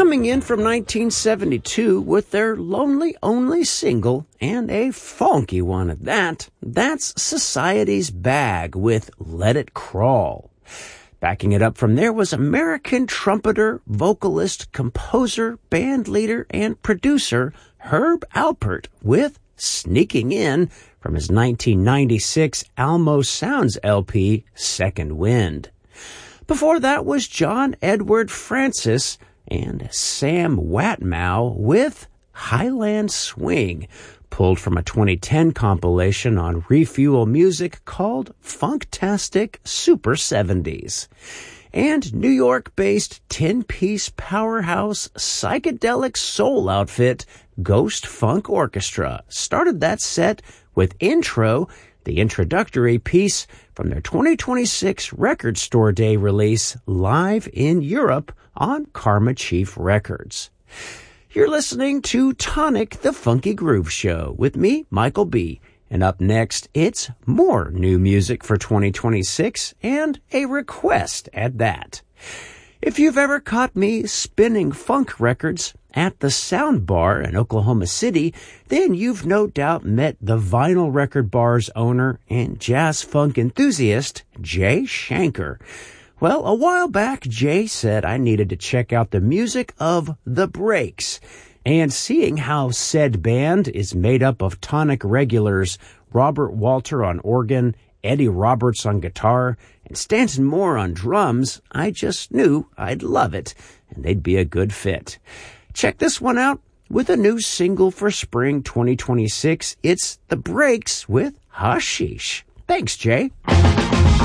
Coming in from 1972 with their lonely only single, and a funky one at that, that's Society's Bag with Let It Crawl. Backing it up from there was American trumpeter, vocalist, composer, band leader, and producer Herb Alpert with Sneaking In from his 1996 Almo Sounds LP, Second Wind. Before that was John Edward Francis and Sam Watmow with Highland Swing, pulled from a 2010 compilation on Refuel Music called Funktastic Super 70s. And New York-based 10-piece powerhouse psychedelic soul outfit Ghost Funk Orchestra started that set with Intro, the introductory piece from their 2026 Record Store Day release live in Europe on Karma Chief Records. You're listening to Tonic the Funky Groove Show with me, Michael B. And up next, it's more new music for 2026 and a request at that. If you've ever caught me spinning funk records at the Sound Bar in Oklahoma City, then you've no doubt met the Vinyl Record Bar's owner and jazz funk enthusiast, Jay Shanker. Well, a while back, Jay said I needed to check out the music of The Breaks. And seeing how said band is made up of Tonic regulars Robert Walter on organ, Eddie Roberts on guitar, and Stanton Moore on drums, I just knew I'd love it, and they'd be a good fit. Check this one out with a new single for spring 2026. It's The Breaks with Hashish. Thanks, Jay.